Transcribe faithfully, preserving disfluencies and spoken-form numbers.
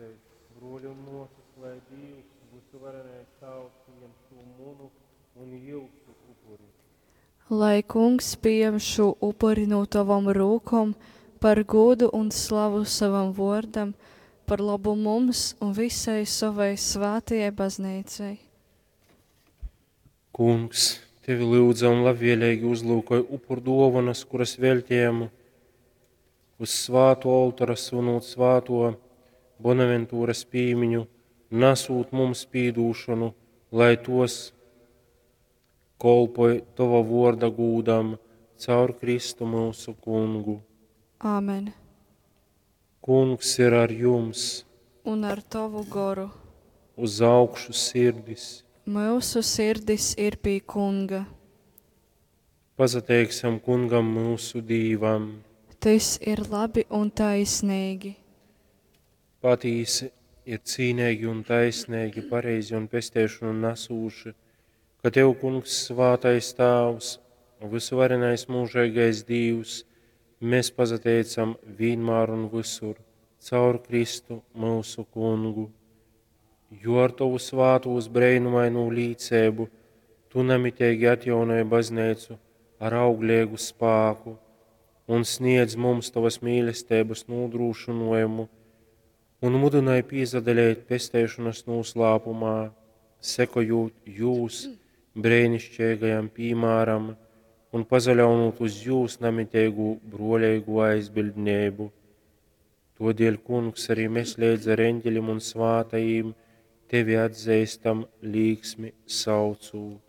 tevis, broļi un mūsas, lai Dievs būtu varenais tauts, viņam šo munu un ilgstu upuri. Lai kungs pieņem šo upuri no tavam rūkom par godu un slavu savam vārdam, par labu mums un visai savai svētajai baznīcai. Kungs, tevi lūdzam labvēlīgi uzlūkoja upur dāvanas, kuras veltījām uz svāto altāra svinot svāto Bonaventūras pīmiņu, nesūt mums pīdūšanu, lai tos kolpoja tava vārda gūdam caur Kristu mūsu kungu. Āmen. Kungs ir ar jums, Un ar tavu goru. uz augšu sirdis. Mūsu sirdis ir pie kunga. Pazateiksim kungam mūsu dīvam. Tas ir labi un taisnīgi. Patīsi ir cīnīgi un taisnīgi, pareizi un pestēšanu nesūši, ka tev, kungs, svātais tēvs, visvarenais mūžīgais Dievs, mēs pazateicam vienmēr un visur, caur Kristu mūsu kungu. Jo ar tavu svātos brēnumainu līdzību tu nemitīgi atjaunoji baznīcu ar auglīgu spēku un sniedz mums tavas mīlestības nodrošinājumu un mudināja piezadaļēt pestēšanas noslēpumā, sekojot jūs brēnišķīgajam piemēram un pazaļaunot uz jūs nemitēgu broļīgu aizbildnību. Todēļ, kungs, arī mēs līdz ar eņģeļiem un svātajiem tevi atzīstam līksmi saucot.